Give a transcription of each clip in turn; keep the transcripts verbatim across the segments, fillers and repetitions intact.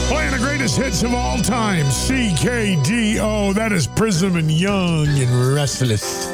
Playing the greatest hits of all time, C K D O. That is Prism and Young and Restless.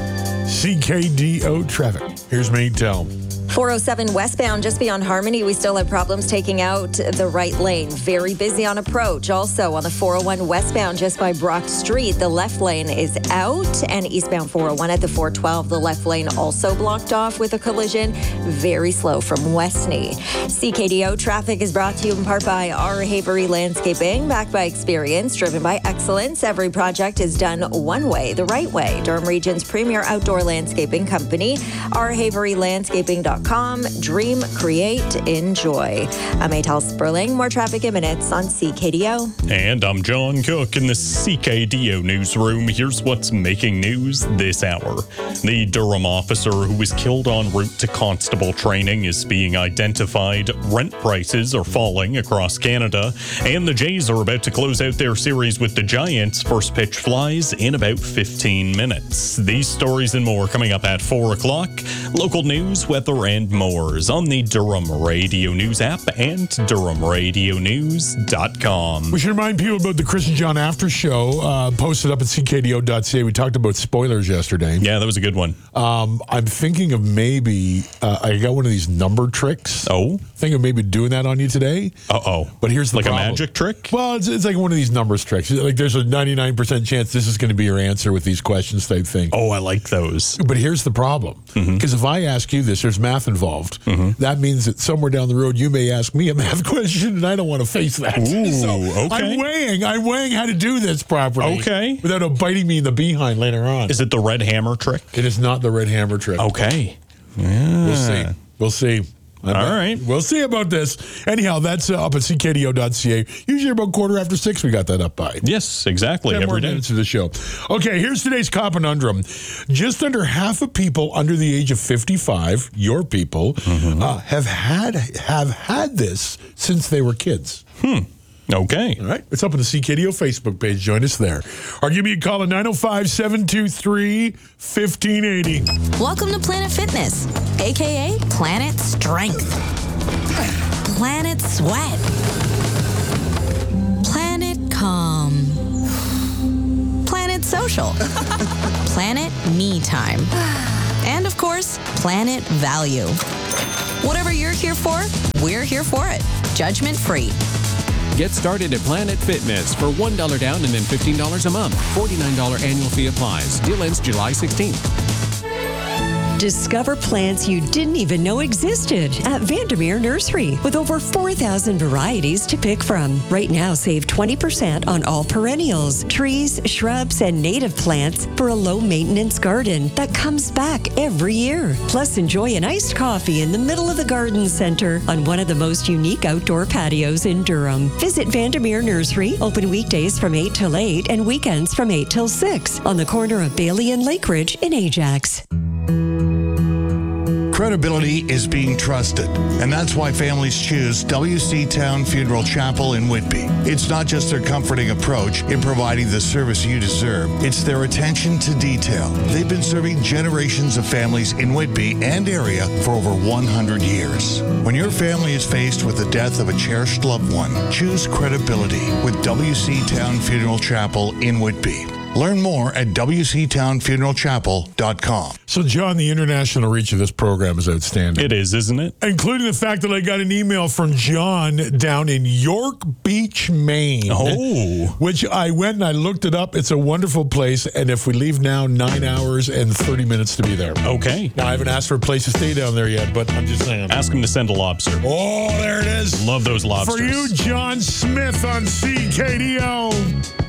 C K D O traffic. Here's Maytel. four oh seven westbound, just beyond Harmony, we still have problems taking out the right lane. Very busy on approach. Also on the four oh one westbound, just by Brock Street, the left lane is out. And eastbound four oh one at the four twelve, the left lane also blocked off with a collision. Very slow from Westney. C K D O traffic is brought to you in part by R. Havery Landscaping, backed by experience, driven by excellence. Every project is done one way, the right way. Durham Region's premier outdoor landscaping company, r havery landscaping dot com. Dream, create, enjoy. I'm Maytel Sperling. More traffic in minutes on C K D O. And I'm John Cook in the C K D O newsroom. Here's what's making news this hour. The Durham officer who was killed en route to constable training is being identified. Rent prices are falling across Canada. And the Jays are about to close out their series with the Giants. First pitch flies in about fifteen minutes. These stories and more coming up at four o'clock. Local news, weather, and more is on the Durham Radio News app and durham radio news dot com. We should remind people about the Chris and John After Show, uh, posted up at c k d o dot c a. We talked about spoilers yesterday. Yeah, that was a good one. Um, I'm thinking of maybe, uh, I got one of these number tricks. Oh? Thinking of maybe doing that on you today. Uh-oh. But here's the Like problem. a magic trick? Well, it's, it's like one of these numbers tricks. Like there's a ninety-nine percent chance this is going to be your answer with these questions type thing. Oh, I like those. But here's the problem. Because Mm-hmm. if I ask you this, there's math involved. Mm-hmm. That means that somewhere down the road, you may ask me a math question, and I don't want to face that. Ooh, so okay. I'm weighing. I'm weighing how to do this properly. Okay. Without it biting me in the behind later on. Is it the red hammer trick? It is not the red hammer trick. Okay. We'll see. We'll see. All right. We'll see about this. Anyhow, that's uh, up at c k d o dot c a. Usually about quarter after six, we got that up by. Yes, exactly. Ten more Every day. minutes of the show. Okay, here's today's conundrum. Just under half of people under the age of fifty-five, your people, Mm-hmm. uh, have had have had this since they were kids. Hmm. Okay. All right. It's up on the C K D O Facebook page. Join us there. Or give me a call at nine oh five, seven two three, one five eight oh. Welcome to Planet Fitness, a k a. Planet Strength, Planet Sweat, Planet Calm, Planet Social, Planet Me Time, and of course, Planet Value. Whatever you're here for, we're here for it. Judgment free. Get started at Planet Fitness for one dollar down and then fifteen dollars a month. forty-nine dollars annual fee applies. Deal ends July sixteenth. Discover plants you didn't even know existed at Vandermeer Nursery with over four thousand varieties to pick from. Right now, save twenty percent on all perennials, trees, shrubs, and native plants for a low-maintenance garden that comes back every year. Plus, enjoy an iced coffee in the middle of the garden center on one of the most unique outdoor patios in Durham. Visit Vandermeer Nursery, open weekdays from eight till eight and weekends from eight till six on the corner of Bailey and Lake Ridge in Ajax. Credibility is being trusted, and that's why families choose W C Town Funeral Chapel in Whitby. It's not just their comforting approach in providing the service you deserve, it's their attention to detail. They've been serving generations of families in Whitby and area for over one hundred years. When your family is faced with the death of a cherished loved one, choose credibility with W C Town Funeral Chapel in Whitby. Learn more at w c town funeral chapel dot com. So, John, the international reach of this program is outstanding. It is, isn't it? Including the fact that I got an email from John down in York Beach, Maine. Oh. Which I went and I looked it up. It's a wonderful place. And if we leave now, nine hours and thirty minutes to be there. Okay. Now, I haven't asked for a place to stay down there yet, but I'm just saying. Ask him to send a lobster. Oh, there it is. Love those lobsters. For you, John Smith on C K D O.